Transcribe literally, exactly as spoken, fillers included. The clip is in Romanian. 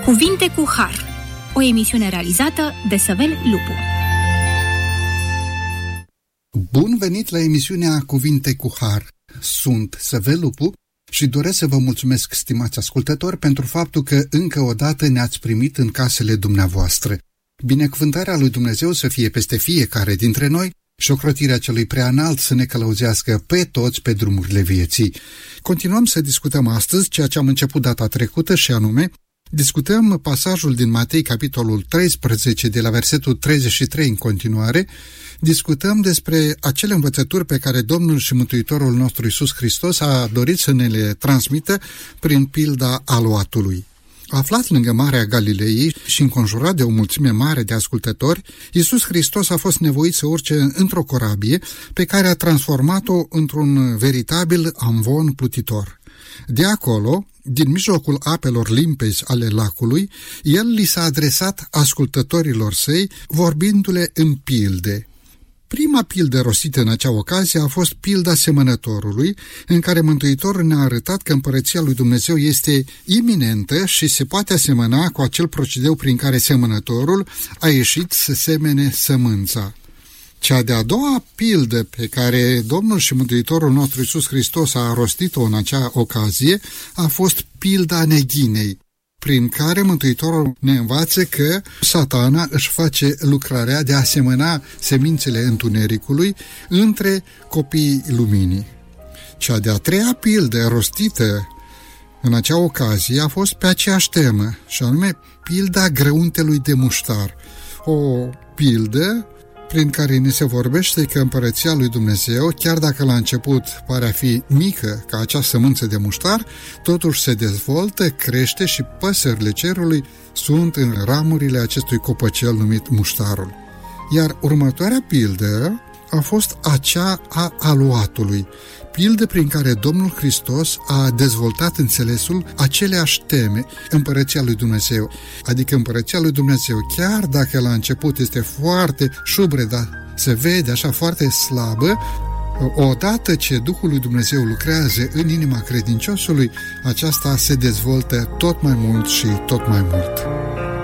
Cuvinte cu Har, o emisiune realizată de Săvel Lupu. Bun venit la emisiunea Cuvinte cu Har. Sunt Săvel Lupu și doresc să vă mulțumesc, stimați ascultători, pentru faptul că încă o dată ne-ați primit în casele dumneavoastră. Binecuvântarea lui Dumnezeu să fie peste fiecare dintre noi și ocrotirea celui preanalt să ne călăuzească pe toți pe drumurile vieții. Continuăm să discutăm astăzi ceea ce am început data trecută și anume, discutăm pasajul din Matei, capitolul treisprezece, de la versetul treizeci și trei în continuare, discutăm despre acele învățături pe care Domnul și Mântuitorul nostru Iisus Hristos a dorit să ne le transmită prin pilda aluatului. Aflat lângă Marea Galilei și înconjurat de o mulțime mare de ascultători, Iisus Hristos a fost nevoit să urce într-o corabie pe care a transformat-o într-un veritabil amvon plutitor. De acolo, din mijlocul apelor limpezi ale lacului, el li s-a adresat ascultătorilor săi, vorbindu-le în pilde. Prima pildă rostită în acea ocazie a fost pilda semănătorului, în care Mântuitorul ne-a arătat că împărăția lui Dumnezeu este iminentă și se poate asemăna cu acel procedeu prin care semănătorul a ieșit să semene sămânța. Cea de-a doua pildă pe care Domnul și Mântuitorul nostru Iisus Hristos a rostit-o în acea ocazie a fost pilda neghinei, prin care Mântuitorul ne învață că Satana își face lucrarea de a semăna semințele întunericului între copiii luminii. Cea de-a treia pildă rostită în acea ocazie a fost pe aceeași temă, și anume pilda grăuntelui de muștar, o pildă prin care ne se vorbește că împărăția lui Dumnezeu, chiar dacă la început pare a fi mică ca acea sămânță de muștar, totuși se dezvoltă, crește și păsările cerului sunt în ramurile acestui copăcel numit muștarul. Iar următoarea pildă a fost acea a aluatului, pildă prin care Domnul Hristos a dezvoltat înțelesul aceleași teme, împărăția lui Dumnezeu. Adică împărăția lui Dumnezeu, chiar dacă la început este foarte șubre, dar se vede așa foarte slabă, odată ce Duhul lui Dumnezeu lucrează în inima credinciosului, aceasta se dezvoltă tot mai mult și tot mai mult.